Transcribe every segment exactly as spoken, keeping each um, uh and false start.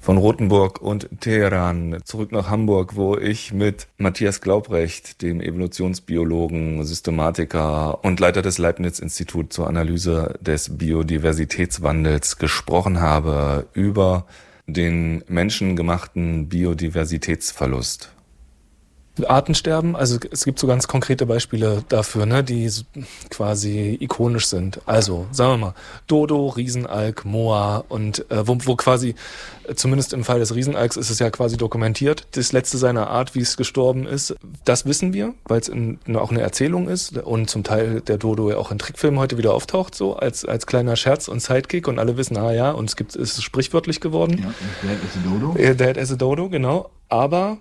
Von Rothenburg und Teheran zurück nach Hamburg, wo ich mit Matthias Glaubrecht, dem Evolutionsbiologen, Systematiker und Leiter des Leibniz-Instituts zur Analyse des Biodiversitätswandels gesprochen habe über den menschengemachten Biodiversitätsverlust. Artensterben, also es gibt so ganz konkrete Beispiele dafür, ne, die quasi ikonisch sind. Also, sagen wir mal, Dodo, Riesenalk, Moa und äh, wo, wo quasi, zumindest im Fall des Riesenalks ist es ja quasi dokumentiert, das letzte seiner Art, wie es gestorben ist. Das wissen wir, weil es in, auch eine Erzählung ist und zum Teil der Dodo ja auch in Trickfilmen heute wieder auftaucht, so als als kleiner Scherz und Sidekick und alle wissen, ah ja, und es gibt, es ist sprichwörtlich geworden. Ja, Dead as a Dodo. Ja, Dead as a Dodo, genau. Aber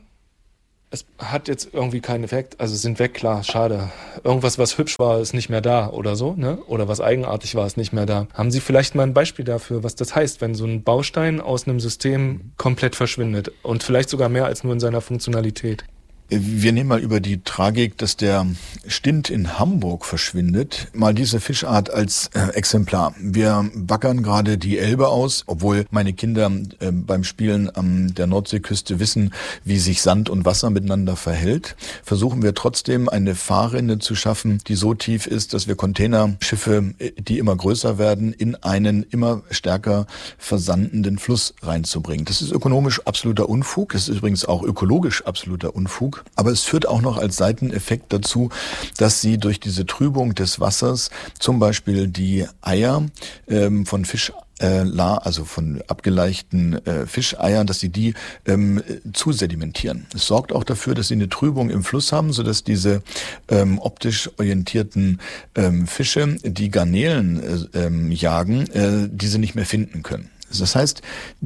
es hat jetzt irgendwie keinen Effekt, also sind weg, klar, schade. Irgendwas, was hübsch war, ist nicht mehr da oder so, ne? Oder was eigenartig war, ist nicht mehr da. Haben Sie vielleicht mal ein Beispiel dafür, was das heißt, wenn so ein Baustein aus einem System komplett verschwindet und vielleicht sogar mehr als nur in seiner Funktionalität? Wir nehmen mal über die Tragik, dass der Stint in Hamburg verschwindet, mal diese Fischart als äh, Exemplar. Wir baggern gerade die Elbe aus, obwohl meine Kinder äh, beim Spielen an der Nordseeküste wissen, wie sich Sand und Wasser miteinander verhält. Versuchen wir trotzdem eine Fahrrinne zu schaffen, die so tief ist, dass wir Containerschiffe, die immer größer werden, in einen immer stärker versandenden Fluss reinzubringen. Das ist ökonomisch absoluter Unfug. Das ist übrigens auch ökologisch absoluter Unfug. Aber es führt auch noch als Seiteneffekt dazu, dass sie durch diese Trübung des Wassers zum Beispiel die Eier ähm, von Fisch Äh, also von abgeleichten äh, Fischeiern, dass sie die ähm, zu sedimentieren. Es sorgt auch dafür, dass sie eine Trübung im Fluss haben, sodass diese ähm, optisch orientierten ähm, Fische, die Garnelen äh, ähm, jagen, äh, diese nicht mehr finden können. Das heißt,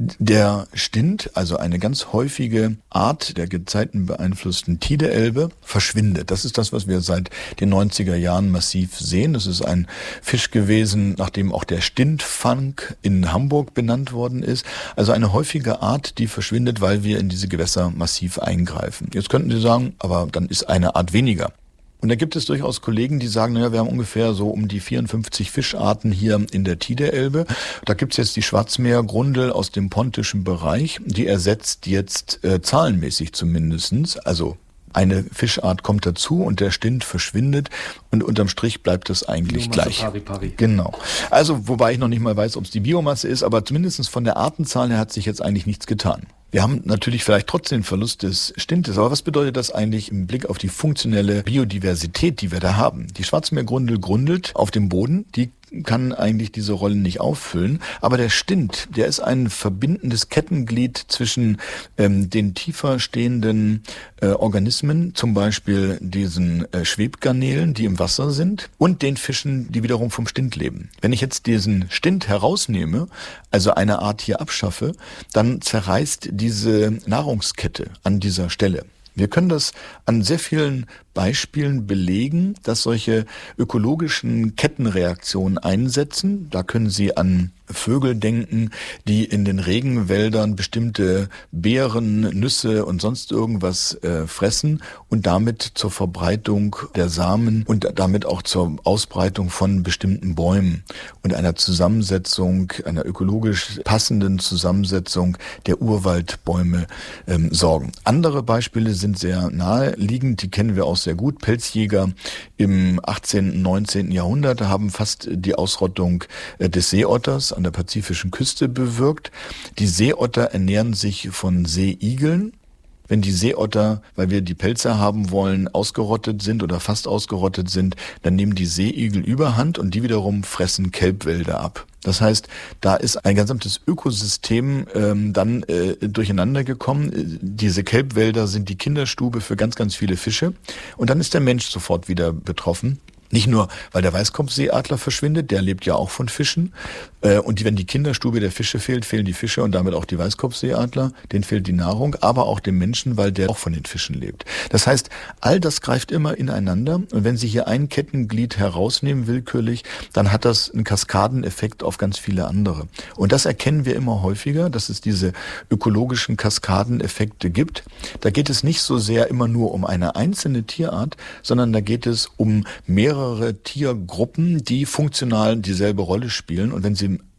der Stint, also eine ganz häufige Art der gezeitenbeeinflussten Tideelbe, verschwindet. Das ist das, was wir seit den neunziger Jahren massiv sehen. Das ist ein Fisch gewesen, nachdem auch der Stintfang in Hamburg benannt worden ist. Also eine häufige Art, die verschwindet, weil wir in diese Gewässer massiv eingreifen. Jetzt könnten Sie sagen, aber dann ist eine Art weniger. Und da gibt es durchaus Kollegen, die sagen, naja, wir haben ungefähr so um die vierundfünfzig Fischarten hier in der Tideelbe. Da gibt's jetzt die Schwarzmeergrundel aus dem pontischen Bereich. Die ersetzt jetzt äh, zahlenmäßig zumindestens, also eine Fischart kommt dazu und der Stint verschwindet und unterm Strich bleibt es eigentlich Biomasse gleich. Pari, pari. Genau. Also, wobei ich noch nicht mal weiß, ob es die Biomasse ist, aber zumindest von der Artenzahl her hat sich jetzt eigentlich nichts getan. Wir haben natürlich vielleicht trotzdem Verlust des Stintes, aber was bedeutet das eigentlich im Blick auf die funktionelle Biodiversität, die wir da haben? Die Schwarzmeergrundel grundelt auf dem Boden, die kann eigentlich diese Rollen nicht auffüllen, aber der Stint, der ist ein verbindendes Kettenglied zwischen ähm, den tiefer stehenden äh, Organismen, zum Beispiel diesen äh, Schwebgarnelen, die im Wasser sind, und den Fischen, die wiederum vom Stint leben. Wenn ich jetzt diesen Stint herausnehme, also eine Art hier abschaffe, dann zerreißt diese Nahrungskette an dieser Stelle. Wir können das an sehr vielen Beispielen belegen, dass solche ökologischen Kettenreaktionen einsetzen. Da können Sie an Vögel denken, die in den Regenwäldern bestimmte Beeren, Nüsse und sonst irgendwas äh, fressen und damit zur Verbreitung der Samen und damit auch zur Ausbreitung von bestimmten Bäumen und einer Zusammensetzung, einer ökologisch passenden Zusammensetzung der Urwaldbäume ähm, sorgen. Andere Beispiele sind sehr naheliegend, die kennen wir auch sehr gut. Pelzjäger im achtzehnten, neunzehnten Jahrhundert haben fast die Ausrottung äh, des Seeotters an der pazifischen Küste bewirkt. Die Seeotter ernähren sich von Seeigeln. Wenn die Seeotter, weil wir die Pelze haben wollen, ausgerottet sind oder fast ausgerottet sind, dann nehmen die Seeigel Überhand und die wiederum fressen Kelbwälder ab. Das heißt, da ist ein gesamtes Ökosystem ähm, dann äh, durcheinander gekommen. Diese Kelbwälder sind die Kinderstube für ganz, ganz viele Fische. Und dann ist der Mensch sofort wieder betroffen. Nicht nur, weil der Weißkopfseeadler verschwindet, der lebt ja auch von Fischen. Äh, und die, wenn die Kinderstube der Fische fehlt, fehlen die Fische und damit auch die Weißkopfseeadler. Denen fehlt die Nahrung, aber auch dem Menschen, weil der auch von den Fischen lebt. Das heißt, all das greift immer ineinander. Und wenn Sie hier ein Kettenglied herausnehmen, willkürlich, dann hat das einen Kaskadeneffekt auf ganz viele andere. Und das erkennen wir immer häufiger, dass es diese ökologischen Kaskadeneffekte gibt. Da geht es nicht so sehr immer nur um eine einzelne Tierart, sondern da geht es um mehrere Tiergruppen, die funktional dieselbe Rolle spielen. Und wenn Sie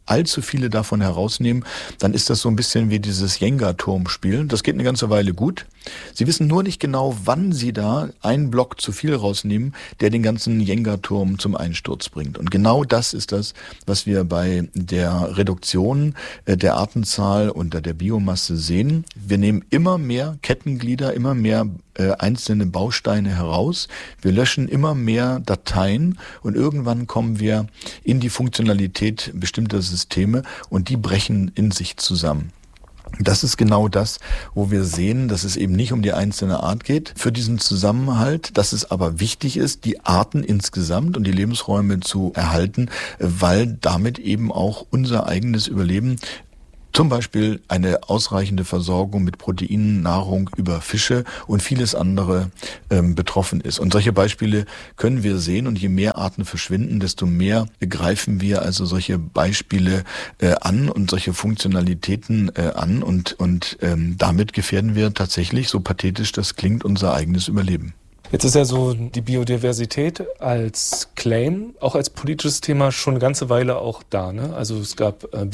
allzu viele davon herausnehmen, dann ist das so ein bisschen wie dieses Jenga-Turm-Spiel. Das geht eine ganze Weile gut. Sie wissen nur nicht genau, wann Sie da einen Block zu viel rausnehmen, der den ganzen Jenga-Turm zum Einsturz bringt. Und genau das ist das, was wir bei der Reduktion der Artenzahl unter der Biomasse sehen. Wir nehmen immer mehr Kettenglieder, immer mehr äh, einzelne Bausteine heraus. Wir löschen immer mehr Dateien und irgendwann kommen wir in die Funktionalität bestimmter Systeme und die brechen in sich zusammen. Das ist genau das, wo wir sehen, dass es eben nicht um die einzelne Art geht für diesen Zusammenhalt, dass es aber wichtig ist, die Arten insgesamt und die Lebensräume zu erhalten, weil damit eben auch unser eigenes Überleben, zum Beispiel eine ausreichende Versorgung mit Proteinen, Nahrung über Fische und vieles andere ähm, betroffen ist. Und solche Beispiele können wir sehen und je mehr Arten verschwinden, desto mehr greifen wir also solche Beispiele äh, an und solche Funktionalitäten äh, an und, und ähm, damit gefährden wir tatsächlich, so pathetisch das klingt, unser eigenes Überleben. Jetzt ist ja so die Biodiversität als Claim, auch als politisches Thema schon eine ganze Weile auch da, ne? Also es gab äh,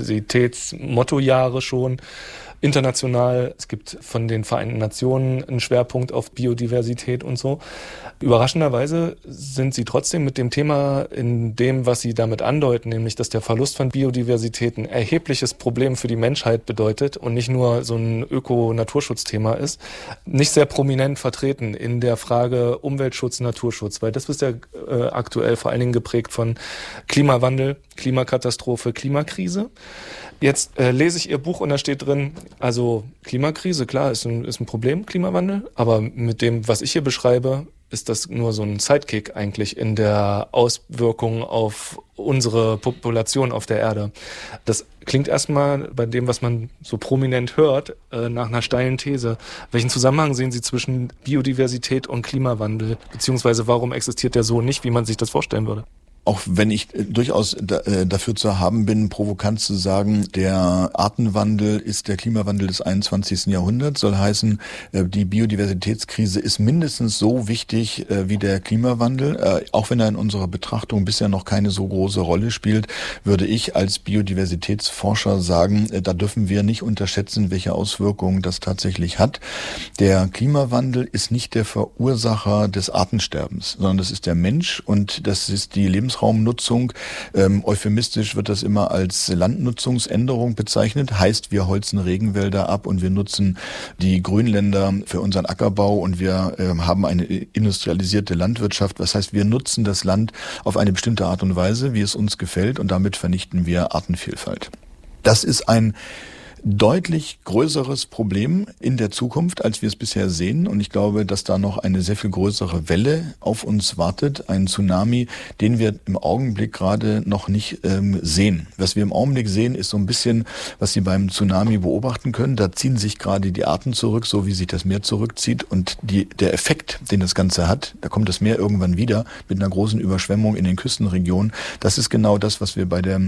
Biodiversitätsmottojahre schon international. Es gibt von den Vereinten Nationen einen Schwerpunkt auf Biodiversität und so. Überraschenderweise sind sie trotzdem mit dem Thema in dem, was sie damit andeuten, nämlich dass der Verlust von Biodiversität ein erhebliches Problem für die Menschheit bedeutet und nicht nur so ein Öko-Naturschutzthema ist, nicht sehr prominent vertreten in der Frage Umweltschutz, Naturschutz, weil das ist ja äh, aktuell vor allen Dingen geprägt von Klimawandel, Klimakatastrophe, Klimakrise. Jetzt äh, lese ich Ihr Buch und da steht drin, also Klimakrise, klar, ist ein, ist ein Problem, Klimawandel, aber mit dem, was ich hier beschreibe, ist das nur so ein Sidekick eigentlich in der Auswirkung auf unsere Population auf der Erde. Das klingt erstmal bei dem, was man so prominent hört, äh, nach einer steilen These. Welchen Zusammenhang sehen Sie zwischen Biodiversität und Klimawandel? Beziehungsweise warum existiert der so nicht, wie man sich das vorstellen würde? Auch wenn ich äh, durchaus da, äh, dafür zu haben bin, provokant zu sagen, der Artenwandel ist der Klimawandel des einundzwanzigsten Jahrhunderts, soll heißen, äh, die Biodiversitätskrise ist mindestens so wichtig äh, wie der Klimawandel. Äh, auch wenn er in unserer Betrachtung bisher noch keine so große Rolle spielt, würde ich als Biodiversitätsforscher sagen, äh, da dürfen wir nicht unterschätzen, welche Auswirkungen das tatsächlich hat. Der Klimawandel ist nicht der Verursacher des Artensterbens, sondern das ist der Mensch und das ist die Lebens Lebensraumnutzung. Ähm, euphemistisch wird das immer als Landnutzungsänderung bezeichnet. Heißt, wir holzen Regenwälder ab und wir nutzen die Grünländer für unseren Ackerbau und wir ähm, haben eine industrialisierte Landwirtschaft. Das heißt, wir nutzen das Land auf eine bestimmte Art und Weise, wie es uns gefällt und damit vernichten wir Artenvielfalt. Das ist ein deutlich größeres Problem in der Zukunft, als wir es bisher sehen. Und ich glaube, dass da noch eine sehr viel größere Welle auf uns wartet. Ein Tsunami, den wir im Augenblick gerade noch nicht ähm, sehen. Was wir im Augenblick sehen, ist so ein bisschen, was Sie beim Tsunami beobachten können. Da ziehen sich gerade die Arten zurück, so wie sich das Meer zurückzieht. Und die, der Effekt, den das Ganze hat, da kommt das Meer irgendwann wieder mit einer großen Überschwemmung in den Küstenregionen. Das ist genau das, was wir bei der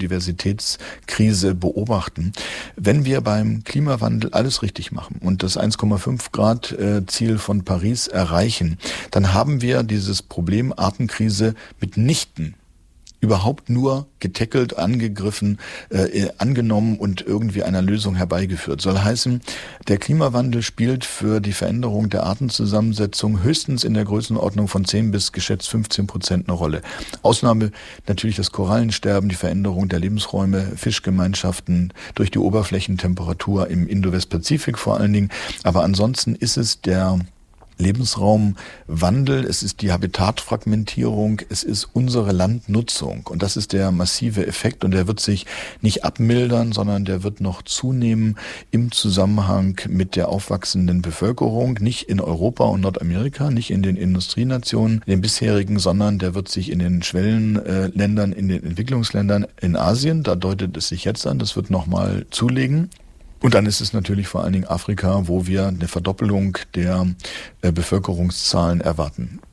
Biodiversitätskrise beobachten. Wenn wir beim Klimawandel alles richtig machen und das eins Komma fünf Grad Ziel von Paris erreichen, dann haben wir dieses Problem Artenkrise mitnichten überhaupt nur getackelt, angegriffen, äh, angenommen und irgendwie einer Lösung herbeigeführt. Soll heißen, der Klimawandel spielt für die Veränderung der Artenzusammensetzung höchstens in der Größenordnung von zehn bis geschätzt fünfzehn Prozent eine Rolle. Ausnahme natürlich das Korallensterben, die Veränderung der Lebensräume, Fischgemeinschaften durch die Oberflächentemperatur im Indo-West-Pazifik vor allen Dingen. Aber ansonsten ist es der Lebensraumwandel, es ist die Habitatfragmentierung, es ist unsere Landnutzung und das ist der massive Effekt und der wird sich nicht abmildern, sondern der wird noch zunehmen im Zusammenhang mit der aufwachsenden Bevölkerung, nicht in Europa und Nordamerika, nicht in den Industrienationen, den bisherigen, sondern der wird sich in den Schwellenländern, in den Entwicklungsländern in Asien, da deutet es sich jetzt an, das wird nochmal zulegen. Und dann ist es natürlich vor allen Dingen Afrika, wo wir eine Verdoppelung der äh, Bevölkerungszahlen erwarten.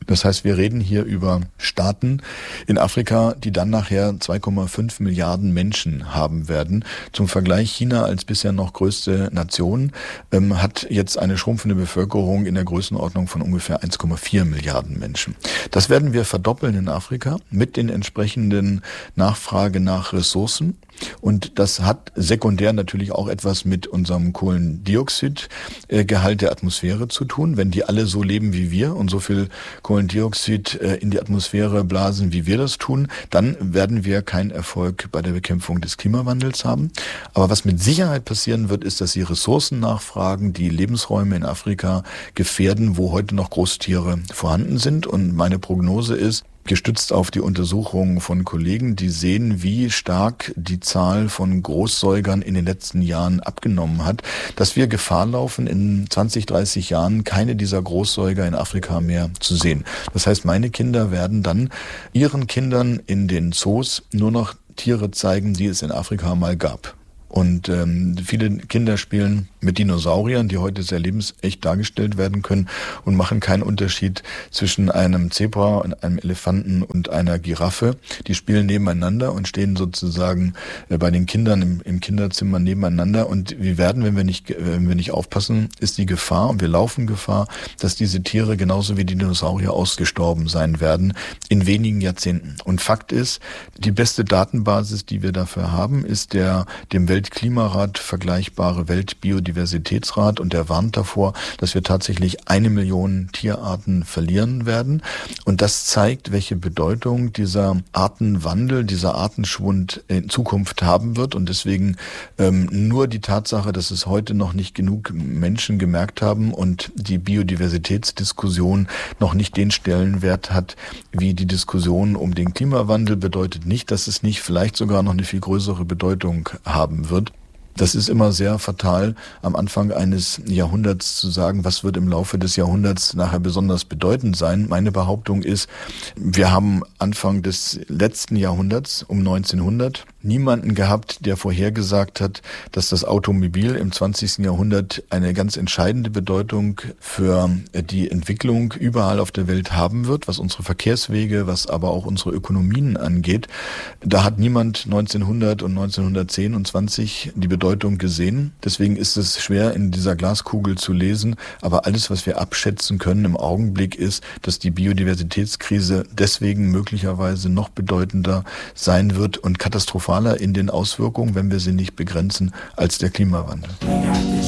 Das heißt, wir reden hier über Staaten in Afrika, die dann nachher zwei Komma fünf Milliarden Menschen haben werden. Zum Vergleich, China als bisher noch größte Nation ähm, hat jetzt eine schrumpfende Bevölkerung in der Größenordnung von ungefähr eins Komma vier Milliarden Menschen. Das werden wir verdoppeln in Afrika mit den entsprechenden Nachfrage nach Ressourcen. Und das hat sekundär natürlich auch etwas mit unserem Kohlendioxidgehalt der Atmosphäre zu tun. Wenn die alle so leben wie wir und so viel Kohlendioxid in die Atmosphäre blasen, wie wir das tun, dann werden wir keinen Erfolg bei der Bekämpfung des Klimawandels haben. Aber was mit Sicherheit passieren wird, ist, dass die Ressourcennachfragen die Lebensräume in Afrika gefährden, wo heute noch Großtiere vorhanden sind. Und meine Prognose ist, gestützt auf die Untersuchungen von Kollegen, die sehen, wie stark die Zahl von Großsäugern in den letzten Jahren abgenommen hat, dass wir Gefahr laufen, in zwanzig, dreißig Jahren keine dieser Großsäuger in Afrika mehr zu sehen. Das heißt, meine Kinder werden dann ihren Kindern in den Zoos nur noch Tiere zeigen, die es in Afrika mal gab. Und ähm, viele Kinder spielen mit Dinosauriern, die heute sehr lebensecht dargestellt werden können und machen keinen Unterschied zwischen einem Zebra und einem Elefanten und einer Giraffe. Die spielen nebeneinander und stehen sozusagen äh, bei den Kindern im, im Kinderzimmer nebeneinander. Und wir werden, wenn wir nicht, wenn wir nicht aufpassen, ist die Gefahr, und wir laufen Gefahr, dass diese Tiere genauso wie die Dinosaurier ausgestorben sein werden in wenigen Jahrzehnten. Und Fakt ist, die beste Datenbasis, die wir dafür haben, ist der dem Weltklimarat vergleichbare Weltbiodiversitätsrat, und der warnt davor, dass wir tatsächlich eine Million Tierarten verlieren werden. Und das zeigt, welche Bedeutung dieser Artenwandel, dieser Artenschwund in Zukunft haben wird. Und deswegen ähm, nur die Tatsache, dass es heute noch nicht genug Menschen gemerkt haben und die Biodiversitätsdiskussion noch nicht den Stellenwert hat wie die Diskussion um den Klimawandel, bedeutet nicht, dass es nicht vielleicht sogar noch eine viel größere Bedeutung haben wird. Das ist immer sehr fatal, am Anfang eines Jahrhunderts zu sagen, was wird im Laufe des Jahrhunderts nachher besonders bedeutend sein. Meine Behauptung ist, wir haben Anfang des letzten Jahrhunderts, um neunzehnhundert, niemanden gehabt, der vorhergesagt hat, dass das Automobil im zwanzigsten Jahrhundert eine ganz entscheidende Bedeutung für die Entwicklung überall auf der Welt haben wird, was unsere Verkehrswege, was aber auch unsere Ökonomien angeht. Da hat niemand neunzehnhundert und neunzehnhundertzehn und zwanzig die Bedeutung gesehen. Deswegen ist es schwer, in dieser Glaskugel zu lesen. Aber alles, was wir abschätzen können im Augenblick, ist, dass die Biodiversitätskrise deswegen möglicherweise noch bedeutender sein wird und katastrophaler in den Auswirkungen, wenn wir sie nicht begrenzen, als der Klimawandel.